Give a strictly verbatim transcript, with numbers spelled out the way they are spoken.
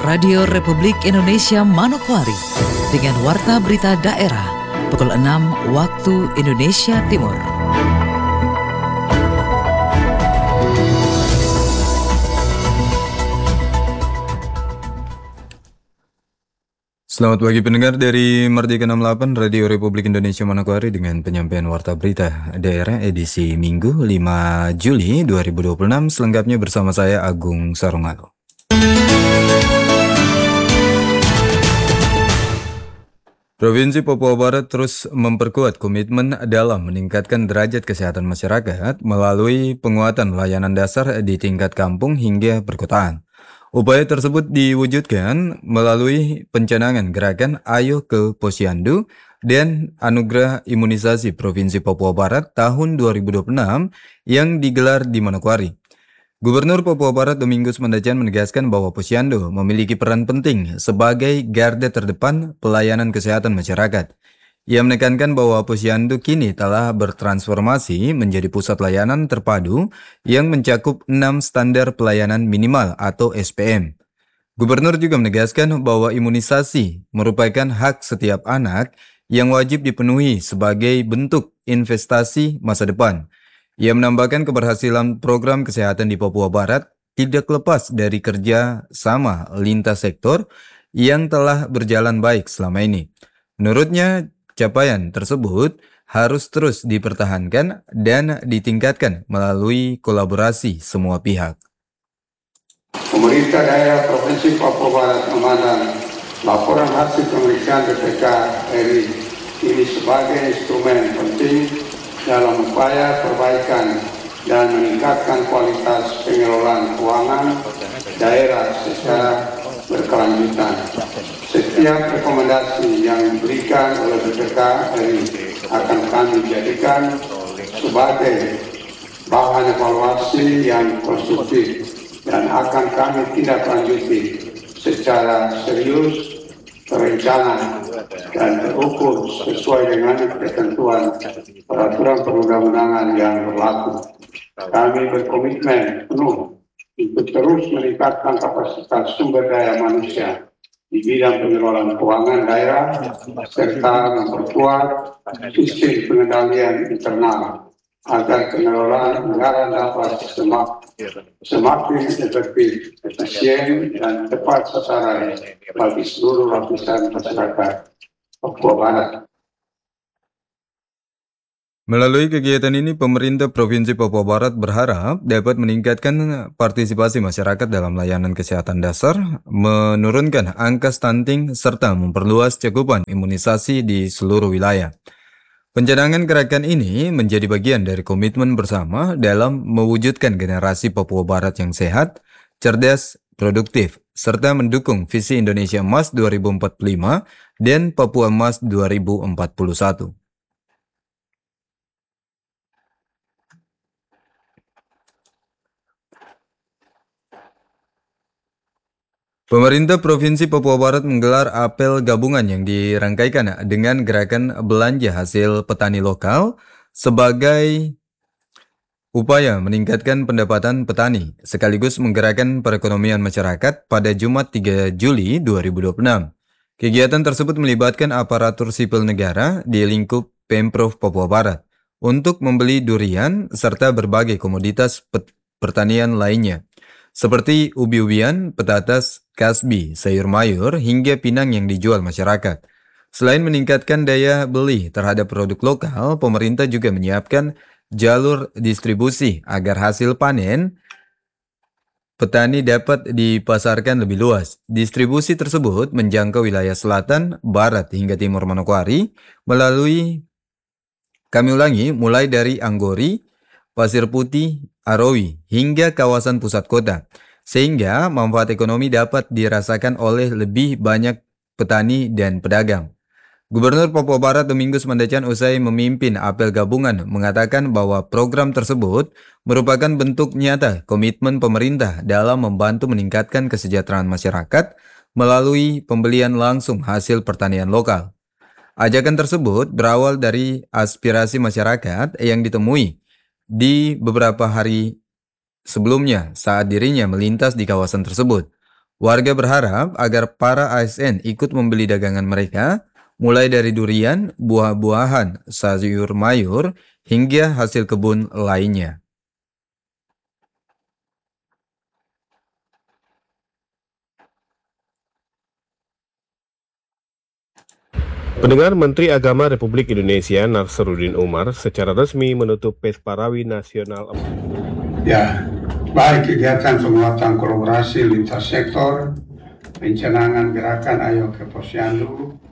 Radio Republik Indonesia Manokwari dengan Warta Berita Daerah pukul enam waktu Indonesia Timur. Selamat pagi pendengar dari Merdeka enam puluh delapan Radio Republik Indonesia Manokwari dengan penyampaian Warta Berita Daerah edisi Minggu lima Juli dua ribu dua puluh enam, selengkapnya bersama saya Agung Sarungalo. Provinsi Papua Barat terus memperkuat komitmen dalam meningkatkan derajat kesehatan masyarakat melalui penguatan layanan dasar di tingkat kampung hingga perkotaan. Upaya tersebut diwujudkan melalui pencanangan gerakan Ayo ke Posyandu dan Anugerah Imunisasi Provinsi Papua Barat tahun dua ribu dua puluh enam yang digelar di Manokwari. Gubernur Papua Barat Domingus Mondacan menegaskan bahwa Posyandu memiliki peran penting sebagai garda terdepan pelayanan kesehatan masyarakat. Ia menekankan bahwa Posyandu kini telah bertransformasi menjadi pusat layanan terpadu yang mencakup enam standar pelayanan minimal atau S P M. Gubernur juga menegaskan bahwa imunisasi merupakan hak setiap anak yang wajib dipenuhi sebagai bentuk investasi masa depan. Ia menambahkan keberhasilan program kesehatan di Papua Barat tidak lepas dari kerja sama lintas sektor yang telah berjalan baik selama ini. Menurutnya, capaian tersebut harus terus dipertahankan dan ditingkatkan melalui kolaborasi semua pihak. Pemerintah daerah Provinsi Papua Barat memandang laporan hasil pemeriksaan B P K R I ini sebagai instrumen penting dalam upaya perbaikan dan meningkatkan kualitas pengelolaan keuangan daerah secara berkelanjutan. Setiap rekomendasi yang diberikan oleh B P K R I akan kami jadikan sebagai bahan evaluasi yang konstruktif dan akan kami tindak lanjuti secara serius, terencana, dan terukur sesuai dengan ketentuan peraturan perundang-undangan yang berlaku. Kami berkomitmen penuh untuk terus meningkatkan kapasitas sumber daya manusia di bidang pengelolaan keuangan daerah serta memperkuat sistem pengendalian internal agar pengelolaan anggaran dapat semak, semakin efektif, efisien, dan tepat sasaran bagi seluruh lapisan masyarakat Papua Barat. Melalui kegiatan ini, pemerintah Provinsi Papua Barat berharap dapat meningkatkan partisipasi masyarakat dalam layanan kesehatan dasar, menurunkan angka stunting, serta memperluas cakupan imunisasi di seluruh wilayah. Pencanangan gerakan ini menjadi bagian dari komitmen bersama dalam mewujudkan generasi Papua Barat yang sehat, cerdas, produktif, serta mendukung visi Indonesia Emas dua ribu empat puluh lima dan Papua Emas dua ribu empat puluh satu. Pemerintah Provinsi Papua Barat menggelar apel gabungan yang dirangkaikan dengan gerakan belanja hasil petani lokal sebagai upaya meningkatkan pendapatan petani, sekaligus menggerakkan perekonomian masyarakat pada Jumat tiga Juli dua ribu dua puluh enam. Kegiatan tersebut melibatkan aparatur sipil negara di lingkup Pemprov Papua Barat untuk membeli durian serta berbagai komoditas pertanian lainnya, seperti ubi-ubian, petatas, kasbi, sayur mayur, hingga pinang yang dijual masyarakat. Selain meningkatkan daya beli terhadap produk lokal, pemerintah juga menyiapkan jalur distribusi agar hasil panen petani dapat dipasarkan lebih luas. Distribusi tersebut menjangkau wilayah selatan, barat, hingga timur Manokwari melalui, kami ulangi, mulai dari Anggori, Pasir Putih, Arawi, hingga kawasan pusat kota, sehingga manfaat ekonomi dapat dirasakan oleh lebih banyak petani dan pedagang. Gubernur Papua Barat Domingus Mondacan usai memimpin apel gabungan mengatakan bahwa program tersebut merupakan bentuk nyata komitmen pemerintah dalam membantu meningkatkan kesejahteraan masyarakat melalui pembelian langsung hasil pertanian lokal. Ajakan tersebut berawal dari aspirasi masyarakat yang ditemui di beberapa hari sebelumnya saat dirinya melintas di kawasan tersebut. Warga berharap agar para A S N ikut membeli dagangan mereka, mulai dari durian, buah-buahan, sayur mayur, hingga hasil kebun lainnya. Pendengar, Menteri Agama Republik Indonesia Nasaruddin Umar secara resmi menutup Pesparawi Nasional. Ya, baik kegiatan penguatan kolaborasi lintas sektor, pencanangan gerakan Ayo ke Posyandu,